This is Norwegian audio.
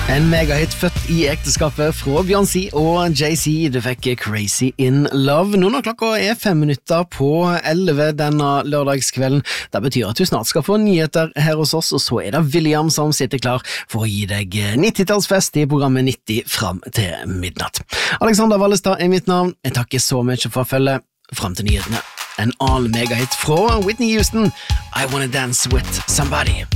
En megahit født i ekteskapet fra Beyoncé og Jay-Z. Du fikk Crazy in Love. Nå når klokka 5 minutter på 11 denne lørdagskvelden. Det betyr at du snart skal få nyheter her hos oss, og så er det William som sitter klar for å gi deg 90-tallsfest i programmet 90 fram til midnatt. Alexander Wallestad er mitt navn. Jeg takker så mye for følget fram til nyhetene. En annen megahit fra Whitney Houston, I Wanna Dance With Somebody.